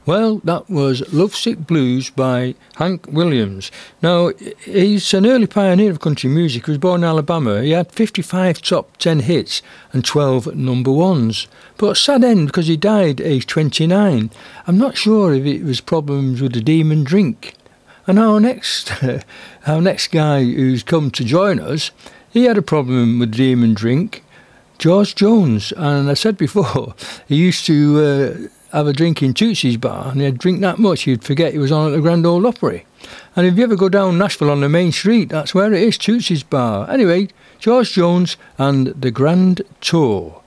Well, that was Lovesick Blues by Hank Williams. Now, he's an early pioneer of country music. He was born in Alabama. He had 55 top 10 hits and 12 number ones. But a sad end because he died aged 29. I'm not sure if it was problems with the demon drink. And our next guy who's come to join us, he had a problem with the demon drink, George Jones. And I said before, he used to have a drink in Tootsie's bar, and he'd drink that much he'd forget he was on at the Grand Ole Opry. And if you ever go down Nashville on the main street, that's where it is, Tootsie's bar. Anyway, George Jones and the Grand Tour.